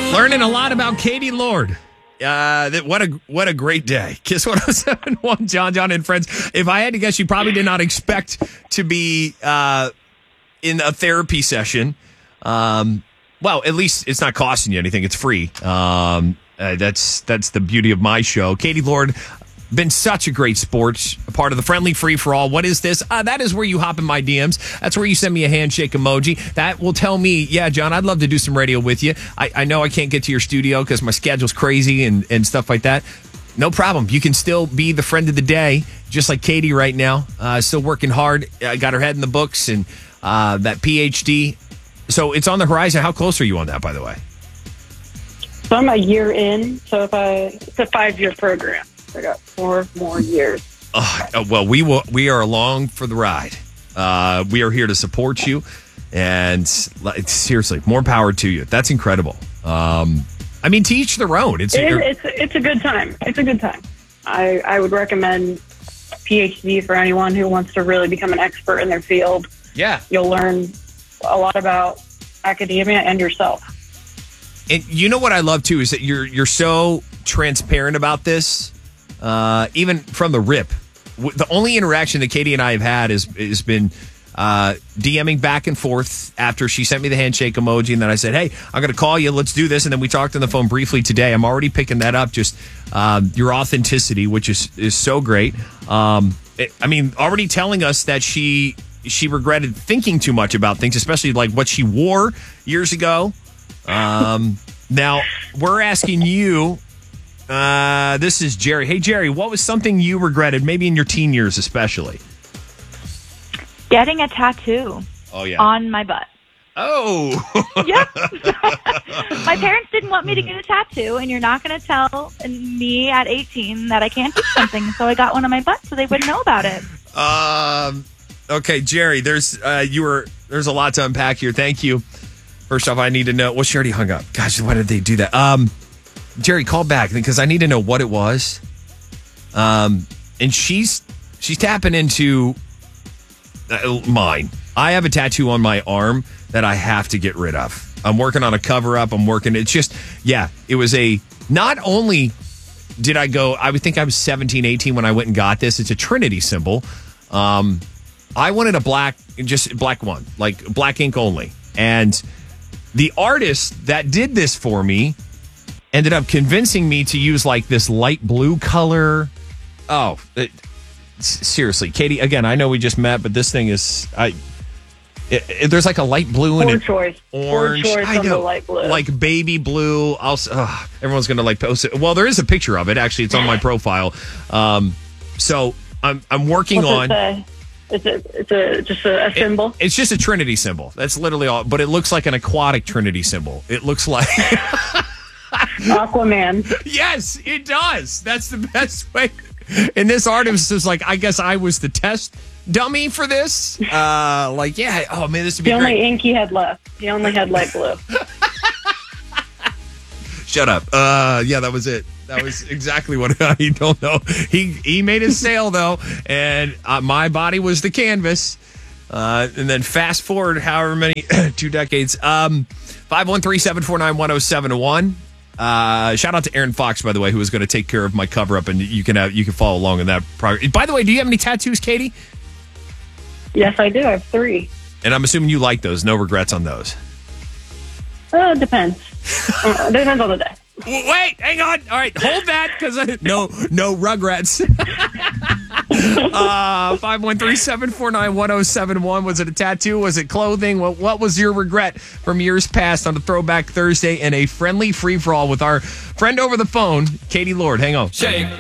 Learning a lot about Katie Lord. What a great day. Kiss 107.1, John and friends. If I had to guess, you probably did not expect to be in a therapy session. Well, at least it's not costing you anything. It's free. That's the beauty of my show. Katie Lord, been such a great sport, a part of the friendly free-for-all. What is this? That is where you hop in my DMs. That's where you send me a handshake emoji. That will tell me, yeah, John, I'd love to do some radio with you. I know I can't get to your studio because my schedule's crazy and stuff like that. No problem. You can still be the friend of the day, just like Katie right now. Still working hard. Got her head in the books and that PhD. So it's on the horizon. How close are you on that, by the way? So I'm a year in. So it's a 5-year program. I got 4 more years. Well, we are along for the ride. We are here to support you, and seriously, more power to you. That's incredible. I mean, to each their own. It's a good time. It's a good time. I would recommend PhD for anyone who wants to really become an expert in their field. Yeah, you'll learn a lot about academia and yourself. And you know what I love too is that you're so transparent about this. Even from the rip, the only interaction that Katie and I have had has been DMing back and forth after she sent me the handshake emoji, and then I said, hey, I'm going to call you, let's do this, and then we talked on the phone briefly today. I'm already picking that up, just your authenticity, which is so great. Already telling us that she regretted thinking too much about things, especially like what she wore years ago. Now, we're asking you... this is Jerry. Hey, Jerry, what was something you regretted, maybe in your teen years especially? Getting a tattoo. Oh, yeah. On my butt. Oh. Yep. My parents didn't want me to get a tattoo, and you're not going to tell me at 18 that I can't do something, so I got one on my butt so they wouldn't know about it. Okay, Jerry, there's a lot to unpack here. Thank you. First off, I need to know. Well, she already hung up. Gosh, why did they do that? Jerry, call back because I need to know what it was. And she's tapping into mine. I have a tattoo on my arm that I have to get rid of. I'm working on a cover up. It's just, it was not only did I go, I would think I was 17, 18 when I went and got this. It's a Trinity symbol. I wanted a black one, like black ink only. And the artist that did this for me ended up convincing me to use like this light blue color. Seriously, Katie, again, I know we just met, but this thing is, there's like a light blue and orange. Poor choice I know, on the light blue. Like baby blue. Everyone's going to like post it. Well, there is a picture of it. Actually, it's on my profile. So I'm working on. It's just a symbol? It's just a Trinity symbol. That's literally all. But it looks like an aquatic Trinity symbol. It looks like... Aquaman. Yes, it does. That's the best way. And this artist is like, I guess I was the test dummy for this. This would be the great. only ink he had left. He only had light blue. Shut up. That was it. That was exactly what I don't know. He made his sale, though, and my body was the canvas. And then fast forward however many, 2 decades. 513-749-1071. Shout out to Aaron Fox, by the way, who is going to take care of my cover-up, and you can follow along in that progress. By the way, do you have any tattoos, Katie? Yes, I do. I have 3. And I'm assuming you like those. No regrets on those. Depends. Depends on the day. Wait, hang on. All right, hold that because no regrets. 513-749-1071. Was it a tattoo? Was it clothing? What was your regret from years past on a Throwback Thursday and a friendly free-for-all with our friend over the phone, Katie Lord? Hang on. Shake.